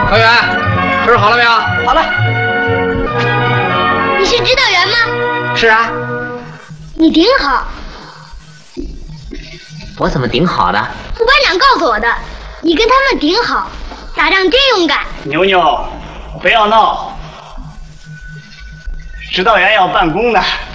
高原，收拾好了没有？ 好了。 你是指导员吗？ 是啊。 你顶好。 我怎么顶好的？ 副班长告诉我的。你跟他们顶好，打仗真勇敢。 牛牛，不要闹。指导员要办公呢。